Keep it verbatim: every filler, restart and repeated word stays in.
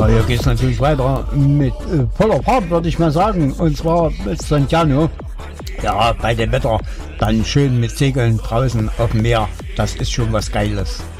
Ja, hier geht es natürlich weiter mit äh, voller Fahrt, würde ich mal sagen. Und zwar mit Santiano. Ja, bei dem Wetter dann schön mit Segeln draußen auf dem Meer. Das ist schon was Geiles.